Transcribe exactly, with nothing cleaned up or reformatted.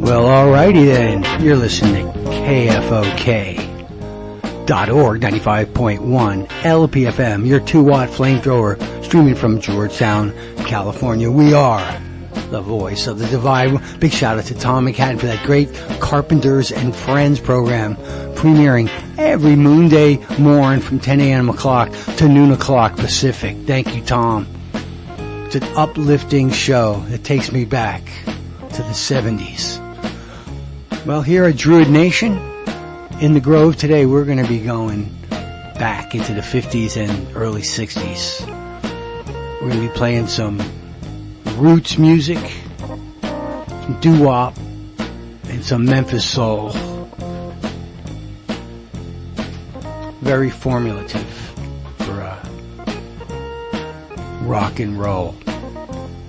Well, alrighty then. You're listening to K F O K dot org, ninety-five point one L P F M, your two-watt flamethrower, streaming from Georgetown, California. We are the voice of the divide. Big shout out to Tom McHatton for that great Carpenters and Friends program, premiering every Moonday morn from ten a.m. o'clock to noon o'clock Pacific. Thank you, Tom. It's an uplifting show that takes me back to the seventies. Well, here at Druid Nation in the Grove today, we're going to be going back into the fifties and early sixties. We're going to be playing some roots music, some doo-wop, and some Memphis soul. Very formulative for uh, rock and roll.